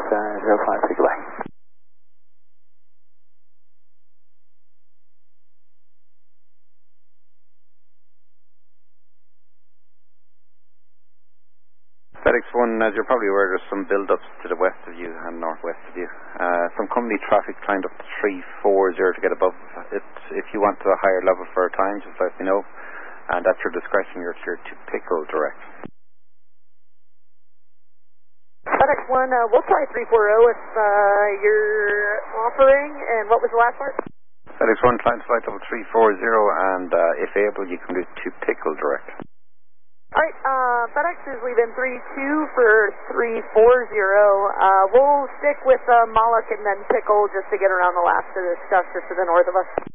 05, goodbye. FedEx 1, as you're probably aware, there's some build-ups to the west of you and northwest of you. Some company traffic climbed up to 340 to get above it. If you want a higher level for a time, just let me know. And at your discretion, you're cleared to Pickle direct. FedEx 1, we'll try 340 if you're offering. And what was the last part? FedEx 1, climb flight level 340, and if able, you can do to Pickle direct. Alright, FedEx is leaving 32 for 340. We'll stick with Moloch and then Pickle just to get around the last of this stuff just to the north of us.